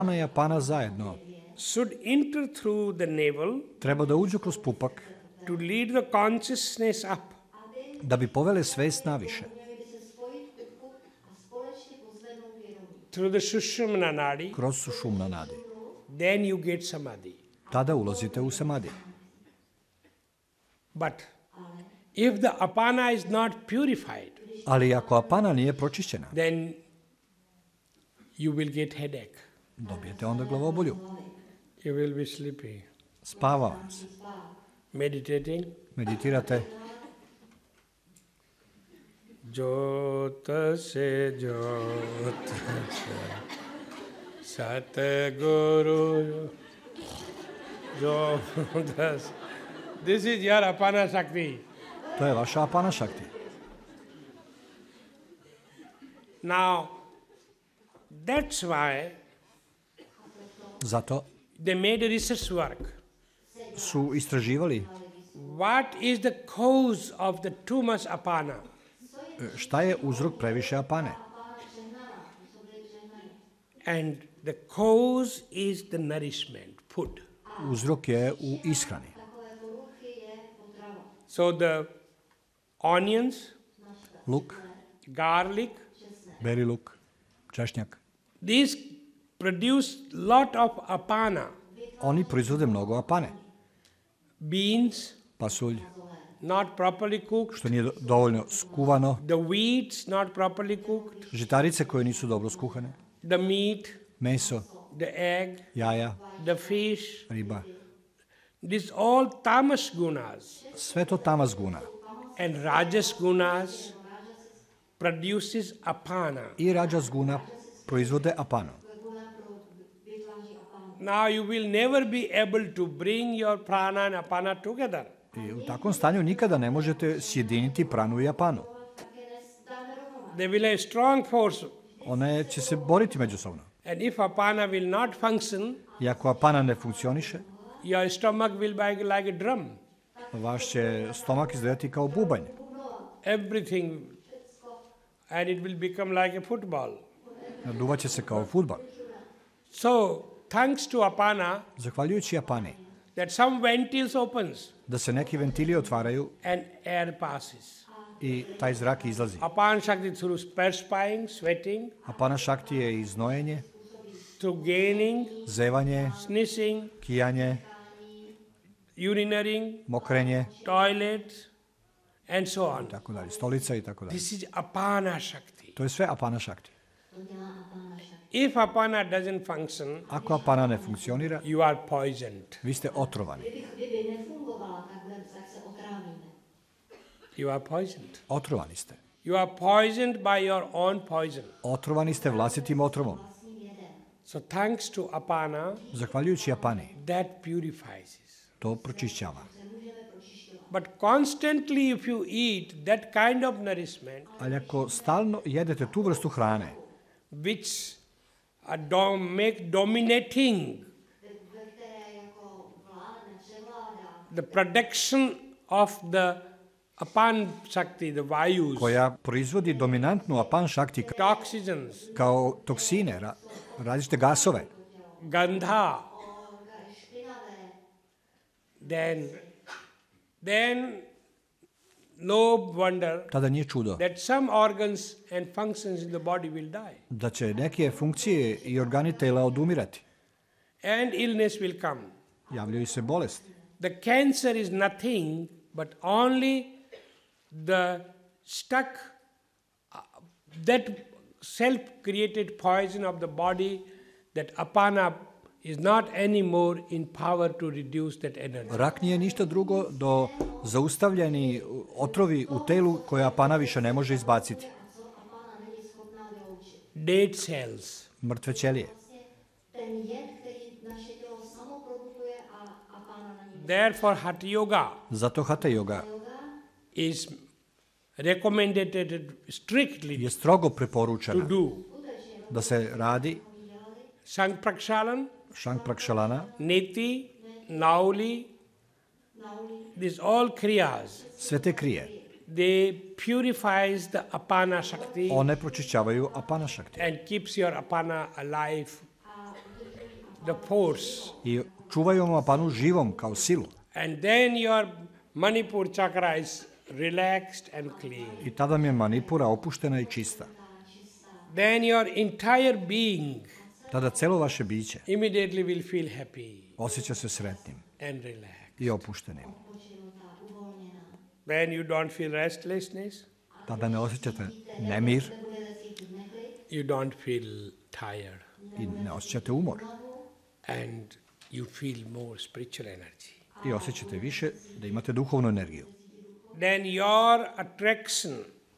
Prana i apana zajedno should enter through the navel treba da uđu kroz pupak to lead the consciousness up. da bi povele svest naviše. Through the Sushumna Nadi, Kroz sušumna nadi. then you get samadhi. Tada ulazite u samadhi. But if the apana is not purified, Ali ako apana nije pročišćena, then you will get headache. dobijete onda glavobolju. You will be sleepy. Spava vam se. Meditating. Meditirate. Jota se jota se Satguru Jota se. This is your apana shakti. To je vaša apana šakti. Now, that's why Zato they made a research work. su istraživali What is the cause of the too much apana? šta je uzrok previše apane. And the cause is the nourishment, food. Uzrok je u ishrani. So the onions, Luk, garlic, beli luk, češnjak. these produce lot of apana. Oni proizvode mnogo apane. Beans, Pasulj, not properly cooked. što nije dovoljno skuvano. The wheats, not properly cooked. Žitarice koje nisu dobro skuhane. The meat, Meso, the egg, jaja, the fish. riba. These all tamas gunas. Sve to tamas guna. And rajas gunas produces apana. I rađas guna proizvode apanu. Now you will never be able to bring your prana and apana together. I u takvom stanju nikada ne možete sjediniti pranu i apanu. They will have strong force. One će se boriti međusobno. And if apana will not function, I ako apana ne funkcioniše, your stomach will be like a drum. vaš će stomak izgledati kao bubanj. Everything. And it will become like a football. Duvaće se kao fudbal. So, thanks to apana, Zahvaljujući apani, that some ventils opens da se neki ventili otvaraju and air passes. i taj zrak izlazi. Apan Shakti through perspiring, sweating, Apana šakti je i znojenje, through gaining, zevanje, sneezing, kijanje, urinating, mokrenje, toilets, and so on. tako dalje, stolica i tako dalje. This is apana Shakti. To je sve apana šakti. If apana doesn't function, Ako apana ne funkcionira, you are poisoned. vi ste otrovani. Kdyby nefungovala takhle, tak se otrávíme. You are poisoned. Otrovani ste. You are poisoned by your own poison. Otrovani ste vlastitim otrovom. So thanks to apana, Zahvaljujući apani, that purifies it. to pročišćava. But constantly if you eat that kind of nourishment, Ali ako stalno jedete tu vrstu hrane, which make dominating the production of the apan shakti, the vayus, koja proizvodi dominantnu apan šakti toxins, kao toksine, različite gasove, gandha, then no wonder tada nije čudo that some organs and functions in the body will die. da će neke funkcije i organi tela odumirati. And illness will come. Javljaju se bolesti. The cancer is nothing but only the stuck, that self-created poison of the body, that apana is not anymore in power to reduce that energy. Rak nije ništa drugo do zaustavljeni otrovi u telu koje apana više ne može izbaciti. Dead cells. Mrtve ćelije. Ten jed, který naše tělo samo produkuje a apana na ní. Therefore, Hatha Yoga Zato Hatha yoga is recommended strictly je strogo to preporučena do. da se radi Sank Prakshalan, šank prakšalana, Neti, Nauli, these all kriyas, sve te krije. they purifies the apana shakti One pročišćavaju apana šakti and keeps your apana alive the force. I čuvaju Apanu živom kao silu. And then your Manipur chakra is relaxed and clean. I tada mi je Manipura opuštena i čista. Then your entire being Tada celo vaše biće immediately will feel happy osjeća se sretnim and relaxed. i opuštenim. When you don't feel restlessness, Tada ne osjećate nemir you don't feel tired, i ne osjećate umor. and you feel more spiritual energy. I osjećate više da imate duhovnu energiju. Then your attraction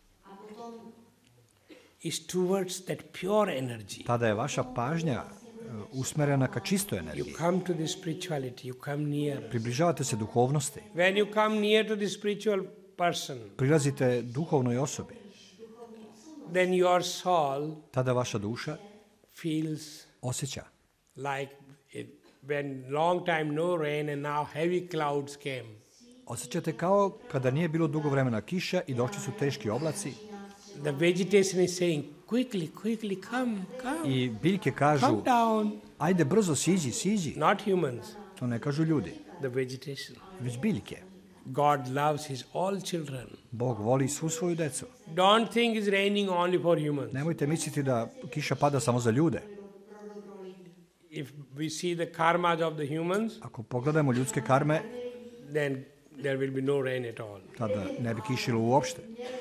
is towards that pure energy. Tada je vaša pažnja usmerena ka čistoj You energiji. come to the spirituality, you come near. Približavate se duhovnosti. When you come near to the spiritual person, Prilazite duhovnoj osobi. then your soul Tada vaša duša feels osjeća like when long time no rain and now heavy clouds came. Osjećate kao kada nije bilo dugo vremena kiša i došli su teški oblaci The vegetation is saying, quickly, come. i biljke kažu, Come down. ajde brzo, siđi. Not humans, To ne kažu ljudi, the vegetation. već biljke. God loves his all children. Bog voli svu svoju decu. Don't think it's raining only for humans. Nemojte misliti da kiša pada samo za ljude. If we see the karmas of the humans, Ako pogledamo ljudske karme, then there will be no rain at all. tada ne bi kišilo uopšte.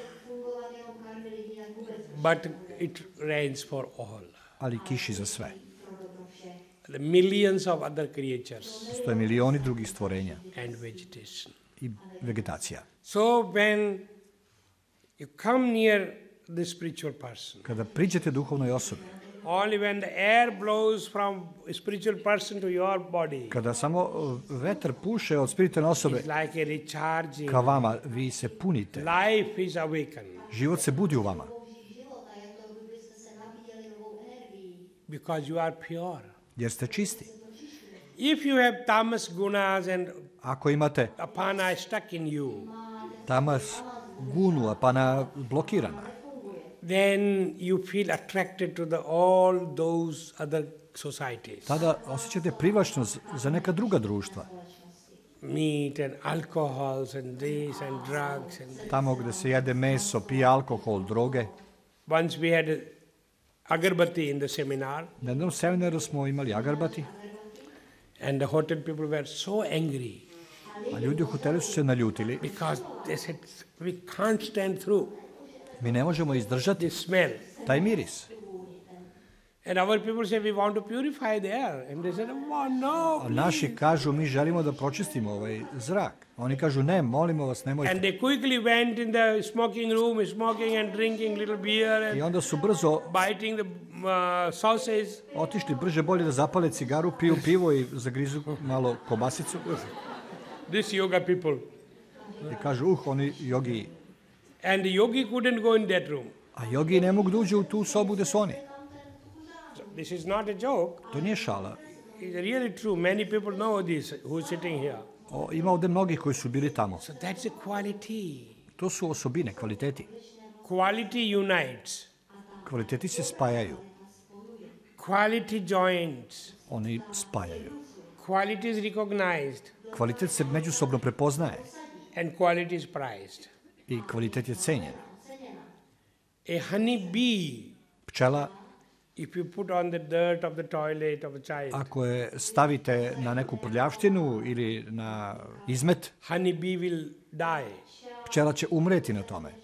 But it rains for all. Ali kiši za sve. The millions of other creatures Postoje milioni drugih stvorenja and vegetation. i vegetacija. So when you come near the spiritual person, Kada priđete duhovnoj osobi, only when the air blows from a spiritual person to your body, kada samo vetar puše od spiritualne osobe it's like a recharging. ka vama, vi se punite. Life is awakened Život se budi u vama, because you are pure. jer ste čisti. If you have tamas gunas and Ako imate apana stuck in you, tamas gunu, Apana blokirana, then you feel attracted to all those other societies. tada osjećate privlačnost za neka druga društva. Meat and alcohols and this and drugs. And Tamo gde se jede meso, pije alkohol, droge. once we had agarbati in the seminar, Na jednom seminaru smo imali agarbati, and the hotel people were so angry a ljudi u hotelu su se naljutili. because they said, we can't stand through Mi ne možemo izdržati this smell. taj miris. And our people said, we want to purify the air. And they said, oh, no. A naši kažu, mi želimo da pročistimo ovaj zrak. Oni kažu, ne, molimo vas, And nemojte. they quickly went in the smoking room, smoking and drinking little beer and I onda su brzo biting the sausages. otišli brže bolje da zapale cigaru, piju pivo i zagrizu malo kobasicu. These yoga people. I kažu, oni jogi. And the yogi couldn't go in that room. A jogi ne mogu da uđu u tu sobu gde su oni. So this is not a joke. To nije šala. It's really true. Many people know this who are sitting here. Ima ovde mnogih koji su bili tamo. So that's a quality. To su osobine, kvaliteti. Quality unites. Kvaliteti se spajaju. Quality joins. Oni spajaju. Quality is recognized. Kvalitet se međusobno prepoznaje And quality is prized. i kvalitet je cenjen. A honey bee, Pčela, if you put on the dirt of the toilet of a child, ako je stavite na neku prljavštinu ili na izmet, honey bee will die. pčela će umreti na tome.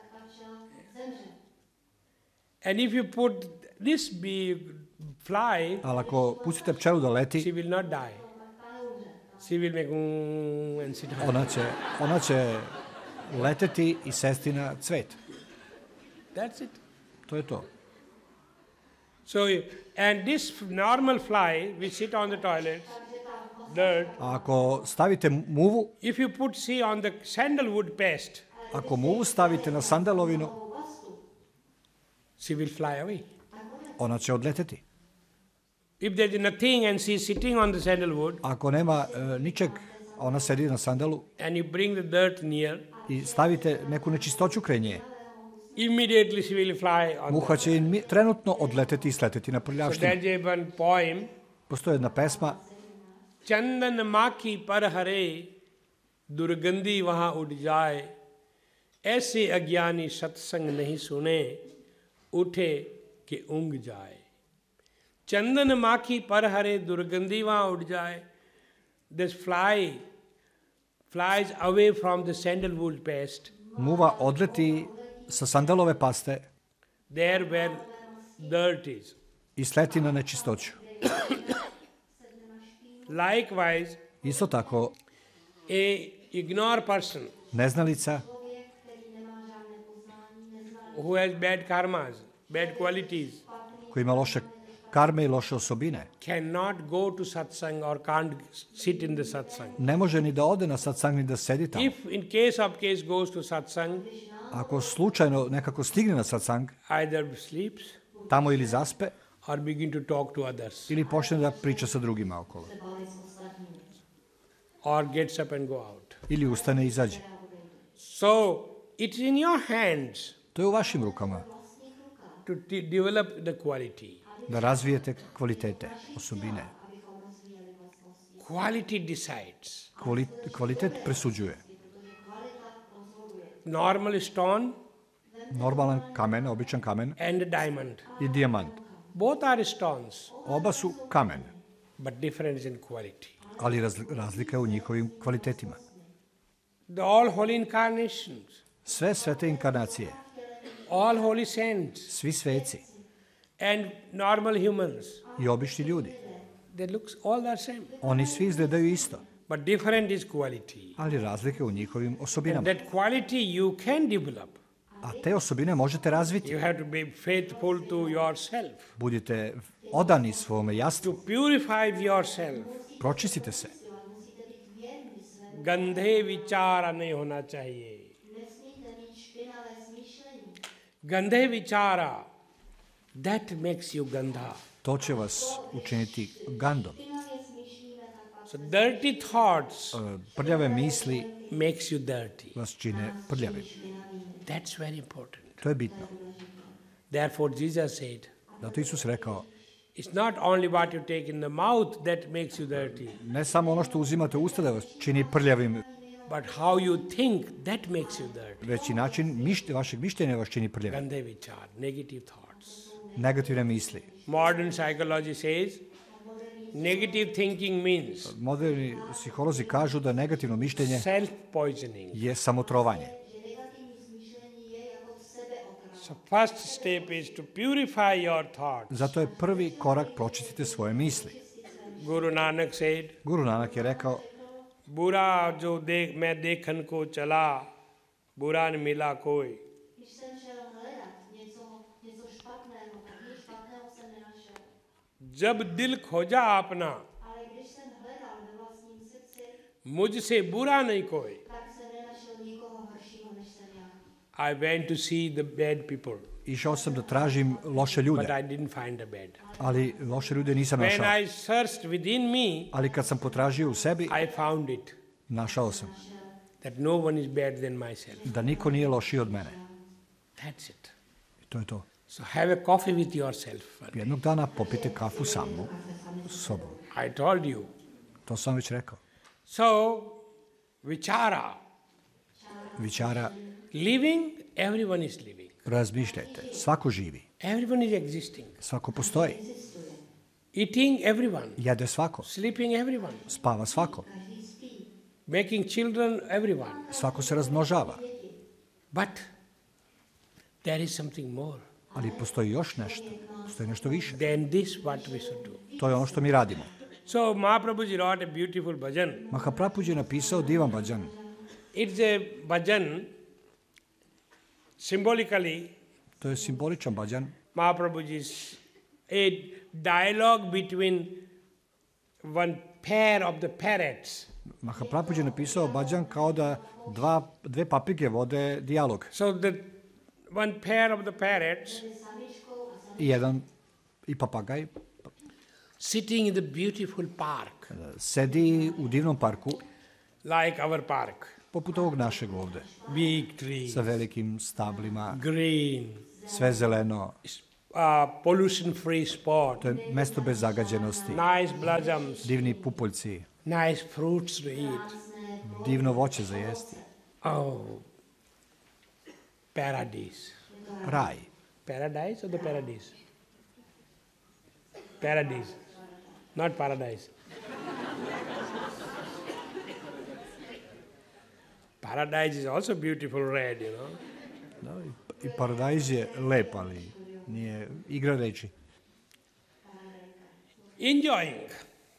And if you put this bee fly, Ali ako pustite pčelu da leti, she will not die. She will make and sit down. ona će leteti i sesti na cvet. That's it. To je to. So, and this normal fly, which sit on the toilet, dirt, A ako stavite muvu, if you put, see, on the sandalwood paste, ako muvu stavite na sandalovinu, she will fly away. ona će odleteti. If there is nothing and she is sitting on the sandalwood, Ako nema ničeg, ona sedi na sandalu and you bring the dirt near, i stavite neku nečistoću kraj nje, immediately she will fly on. muha će im trenutno odleteti i sleteti na So prljavštinu. there's a one poem Postoji jedna pesma, चंदन माखी पर हरे दुर्गंधी वहां उड़ जाए ऐसे अज्ञानी सत्संग नहीं सुने उठे कि ऊंघ जाए चंदन माखी पर हरे दुर्गंधी वहां उड़ जाए this fly flies away from the sandalwood paste muva odleti sa sandalove paste there where dirt is i sleti na nečistoću. likewise Isto tako, a ignore person neznalica who has bad karmas, bad qualities, koji ima loše karme i loše osobine, cannot go to satsang or can't sit in the satsang. ne može ni da ode na satsang ni da sedi tamo. If in case of case goes to satsang, Ako slučajno nekako stigne na satsang, either sleeps tamo ili zaspe, or begin to talk to others ili počne da priča sa drugima okolo. or gets up and go out. Ili ustane i izađe. So it's in your hands To je u vašim rukama to develop the quality. da razvijete kvalitete, osobine. Quality decides. Kvalitet presuđuje. Normal stone Normalan kamen, običan kamen and a diamond. i dijamant. Both are stones, Oba su kamen, but difference in quality. ali razlika je u njihovim kvalitetima. The all holy incarnations, Sve svete inkarnacije, all holy saints, svi sveci and normal humans, i obični ljudi, they look all the same. oni svi izgledaju isto, But different is quality. ali razlike u njihovim And osobinama. that quality you can develop. A te osobine možete razviti. You have to be faithful to yourself. Budite odani svome jasnu, To purify yourself. pročistite se. Gandhe विचार नहीं होना चाहिए. गंधे विचारा, that makes you gandha. To će vas učiniti gandom. So dirty thoughts Prljave misli makes you dirty. vas čine prljavim. That's very important. To je bitno. Therefore Jesus said, Zato Isus rekao, it's not only what you take in the mouth that makes you dirty, ne samo ono što uzimate u usta da vas čini prljavim, but how you think that makes you dirty. već i način vašeg mišljenja vas čini prljavim. Gandhe vichar, negative thoughts. Negativne misli. Modern psychology says negative thinking means Moderni psiholozi kažu da negativno mišljenje self-poisoning. je samotrovanje. So first step is to purify your thoughts. Zato je prvi korak pročistite svoje misli. Guru Nanak said, Guru Nanak je rekao, बुरा जो मैं देखन को चला बुरा न मिला कोई. Když jsem šel hledat něco špatného, tak nic špatného jsem nenašel. जब दिल खोजा अपना Ale když jsem hledal ve vlastním srdci, मुझसे बुरा नहीं कोई. tak jsem nenašel nikoho horšího, než jsem já. I went to see the bad people, išao sam da tražim loše but ljude, I didn't find the bad. ali loše ljude nisam When našao. I searched within me, Ali kad sam potražio u sebi, I found it, našao sam that no one is better than myself. da niko nije lošiji od mene. That's it. I to je to. So have a coffee with yourself. Jednog dana popite kafu sa mnom, s sobom. I told you. To sam već rekao. So, vichara. Vičara, Living, everyone is living. razmišljajte. Svako živi. Everyone is existing. Svako postoji. Eating, everyone. Jede svako. Sleeping, everyone. Spava svako. Making children, everyone. Svako se razmnožava. But there is something more Ali postoji još nešto. Postoji nešto više. than this what we should do. To je ono što mi radimo. So Mahaprabhuji wrote a beautiful bhajan. Mahaprabhuji je napisao divan bhajan. It's a bhajan, symbolically, To je simboličan bhajan. Mahaprabhuji's a dialogue between one pair of the parrots. Mahaprabhuji je napisao bhajan kao da dve papige vode dijalog. So the one pair of the parrots I papagaj sitting in the beautiful park, sedi u divnom parku, like our park. poput ovog našeg ovde, Big trees, sa velikim stablima, green, sve zeleno, pollution-free spot, To je mesto bez zagađenosti, nice blossoms, divni pupoljci, nice fruits to eat. divno voće za jesti. Oh, paradise. Raj. Paradise or the paradise? Paradise, not paradise. Paradise is also beautiful red, you know. Da, i paradajz je lep, ali nije igra reči. Enjoying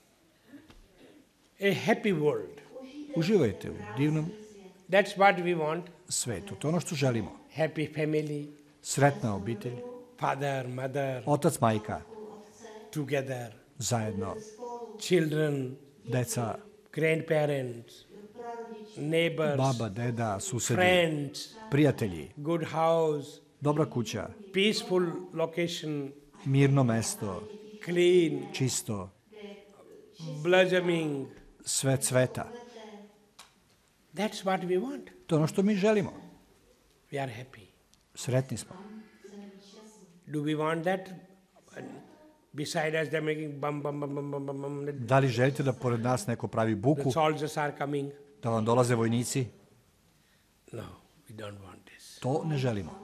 a happy world. Uživajte u divnom That's what we want. svetu. To je ono što želimo. Happy family, Sretna obitelj, father, mother, otac, majka, together, zajedno, children, deca, grandparents, neighbors, baba, deda, susedi, friends, prijatelji, good house, dobra kuća, peaceful location, mirno mesto, clean, čisto, blossoming. sve cveta. That's what we want. To je ono što mi želimo. We are happy. Sretni smo. Do we want that? Beside us, they're making bum, bum, bum, bum, bum, bum, bum. Da li želite da pored nas neko pravi The buku, soldiers are coming. da vam dolaze vojnici? No, we don't want this. To ne želimo.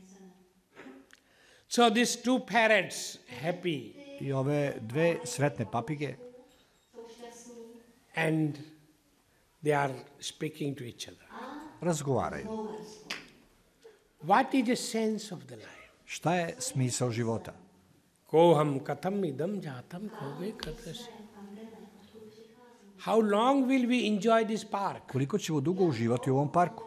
So these two parrots, happy, I ove dve sretne papige and they are speaking to each other. razgovaraju. What is the sense of the life? Šta je smisao života? Koham katham idam jatam kove katasi. How long will we enjoy this park? Koliko ćemo dugo uživati u ovom parku?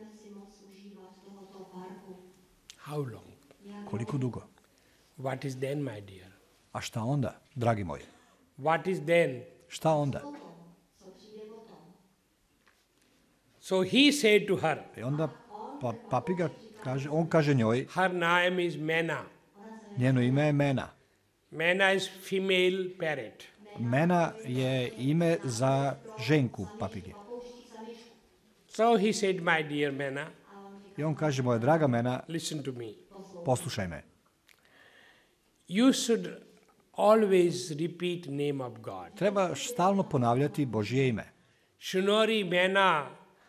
How long? Koliko dugo? What is then, my dear? A šta onda, dragi moji? What is then? Šta onda? So he said to her, I onda papiga kaže, on kaže njoj, her name is Mena. njeno ime je Mena. Mena is female parrot. Mena je ime za ženku papige. So he said, my dear Mena, I on kaže, moja draga Mena, listen to me. poslušaj me. You should always repeat name of God. Treba stalno ponavljati Božje ime. Shunori Mena,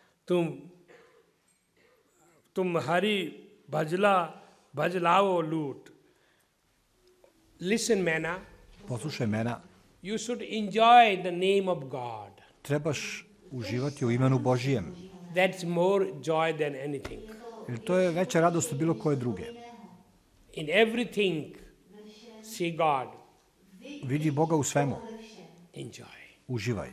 tum hari bhajlao lut. Listen, Mena, Poslušaj Mena, you should enjoy the name of God. trebaš uživati u imenu Božijem. That's more joy than anything. Jer to je veća radost od bilo koje druge. In everything, see God. Vidi Boga u svemu. Enjoy. Uživaj.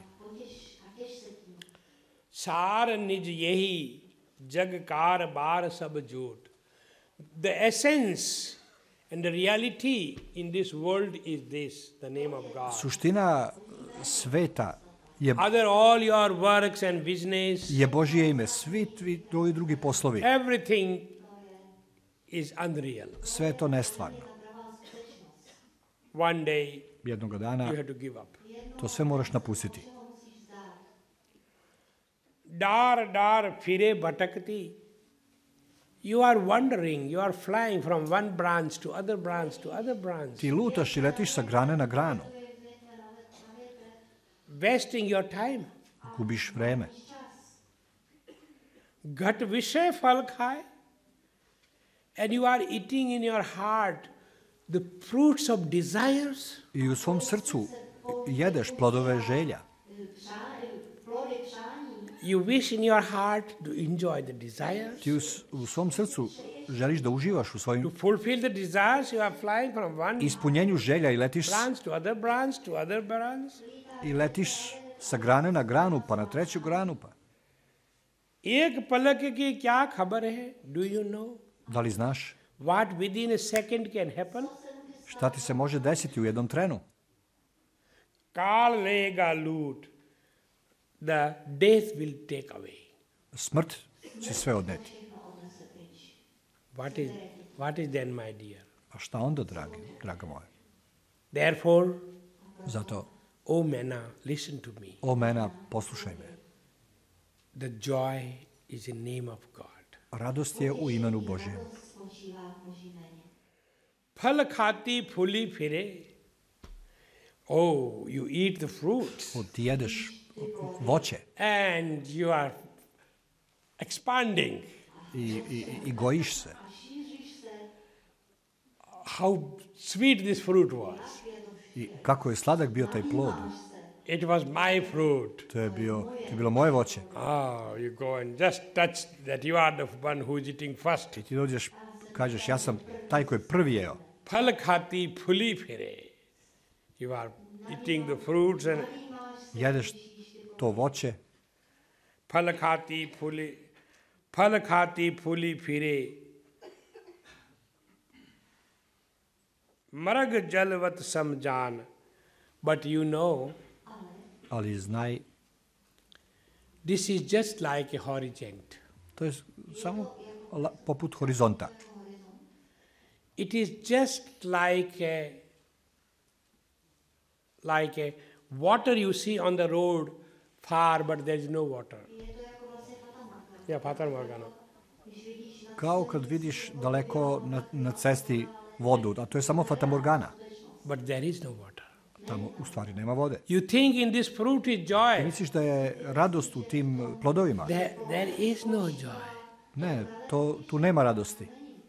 Sar nij yehi jag kar bar sab jot. The essence and the reality in this world is this, the name of God. Suština sveta je All your works and business, Božje ime. Svi tvoji drugi poslovi. everything is unreal. Sve je to nestvarno. One day Jednoga you dana have to give up. to sve moraš napustiti. Dar fire bhatakti. You are wandering, you are flying from one branch to other branch to other branch, Ti lutaš i letiš sa grane na granu. wasting your time. Gubiš vreme. Gat vishay phal khai, and you are eating in your heart the fruits of desires. I u svom srcu jedeš plodove želja. Plode You wish in your heart to enjoy the desires. Ti u svom srcu želiš da uživaš u To svojim fulfill the desires, you are flying from one ispunjenju želja i letiš branch to other branch to other branch. sa grane na granu, pa na treću granu, pa. एक पलक की क्या खबर है? Do you know Da li znaš what within a second can happen? šta ti se može desiti u jednom trenu? काल लेगा लूट. The death will take away. Smrt će sve odneti. What is then, my dear? A šta onda, draga moja? Therefore, Zato, O Mena, listen to me. o Mena, poslušaj me. The joy is in name of God. Radost je u imenu Božjem. फल खाती फूली फिरे. Oh, you eat the fruits Ti jedeš voće and you are expanding. i gojiš se. How sweet this fruit was. I kako je sladak bio taj plod. It was my fruit. To je bilo moje voće. Oh, you go and just touch that you are the one who is eating first. I ti dođeš, kažeš, ja sam taj koji je prvi jeo. Phal khati phuli phire. You are eating the fruits and Jedeš to voće, phal khati phuli phire. Marag jalvat samjan. But you know, ali znaj, this is just like a horizont. to je samo poput horizonta. It is just like a water you see on the road far, but there is no water. Yeah, Fata Morgana. Kao kad vidiš daleko na cesti vodu, a to je samo fatamorgana. But there is no water. Tamo u stvari nema vode. You think in this fruit is Ti joy. misliš da je radost u tim plodovima? There is no joy. Ne, tu nema radosti.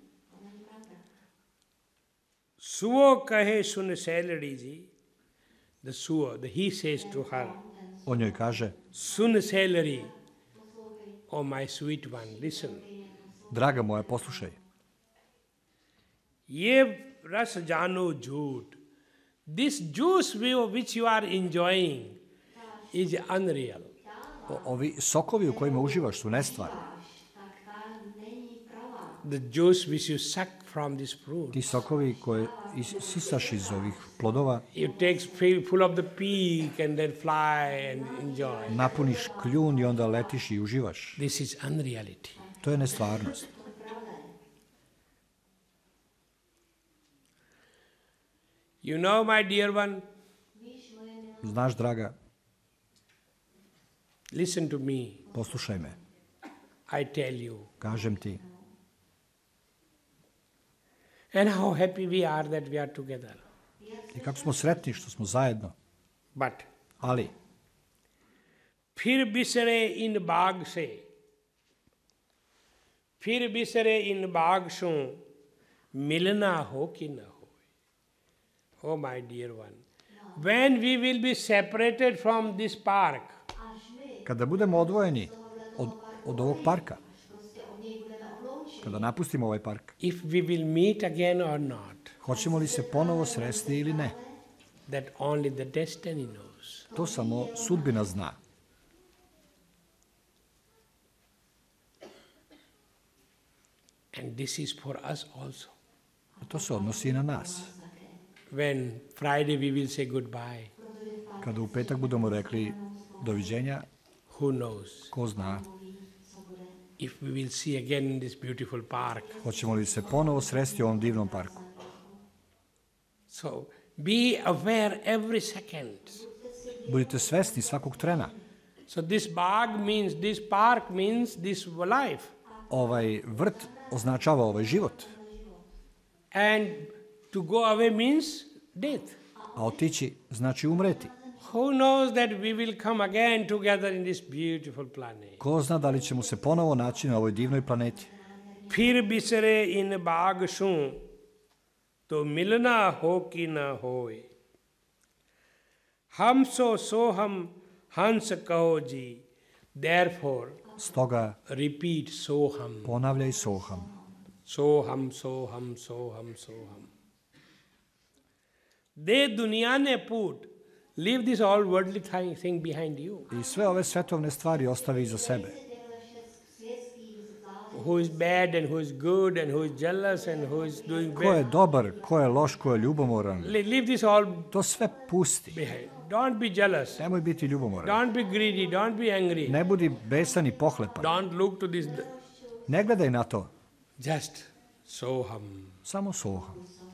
Suo kahe sun saladi ji. The suo, he says to her, On njoj kaže, sun salary, oh my sweet one, listen. draga moja, poslušaj. Ye ras jano jhoot. This juice which you are enjoying is unreal. Ovi sokovi u kojima uživaš su nestvarni. The juice which you suck from this fruit. Ti sokovi koje sisaš iz ovih plodova, You take full of the peak and then fly and enjoy. napuniš kljun i onda letiš i uživaš. This is unreality. To je nestvarnost. You know, my dear one, Znaš, draga, listen to me. poslušaj me. I tell you. Kažem ti. And how happy we are that we are together. I kako smo sretni što smo zajedno. But Ali, फिर बिसरे इन बाग से, फिर बिसरे इन बाग सो मिलना हो कि न हो. Oh my dear one, when we will be separated from this park, kada budemo odvojeni od ovog parka, kada napustimo ovaj park, if we will meet again or not, hoćemo li se ponovo sresti ili ne? that only the destiny knows. To samo sudbina zna. And this is for us also. To se odnosi i na nas. When Friday we will say goodbye, Kada u petak budemo rekli doviđenja, who knows? ko zna, If we will see again in this beautiful park. hoćemo li se ponovo sresti u ovom divnom parku. So be aware every second. Budite svesni svakog trena. So this park means this life. Ovaj vrt označava ovaj život, And to go away means death. a otići znači umreti. Who knows that we will come again together in this beautiful planet? Ko zna da li ćemo se ponovo naći na ovoj divnoj planeti. फिर बिसरे इन बाग शूं तो मिलना हो कि न होए. हम सो हम हंस कहो जी. Therefore, Stoga repeat soham. ponavljaj soham. सोहम सोहम सोहम सोहम. They दुनिया ने put, leave this all worldly thing behind you. I sve ove svetovne stvari ostavi iza sebe. Who is bad and who is good and who is jealous and who is doing Ko je bad. dobar, ko je loš, ko je ljubomoran. Leave this all To sve pusti. behind. Don't be jealous. Nemoj biti ljubomoran. Don't be greedy. Don't be angry. Ne budi besan i pohlepan. Don't look to this. Ne gledaj na to. Just soham. Samo soham.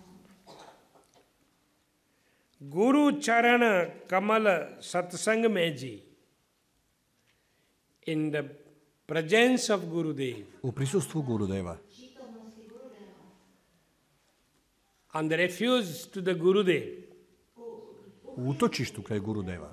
Guru Charan Kamal Satsang mein ji. In the presence of Gurudev, U prisustvu Gurudeva on the refuge to the Gurudev. U utočištu kraj Gurudeva.